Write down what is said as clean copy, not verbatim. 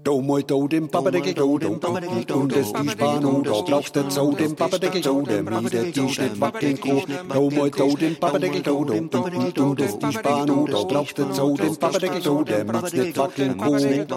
Do moi do dem Papperdeckel do dem und es die Spano, da braucht der Zau dem Papperdeckel do dem wieder die Schnitt wackeln ko. Do moi do dem Papperdeckel do dem und es die Spano, da braucht der Zau dem Papperdeckel do dem Schnitt wackeln ko.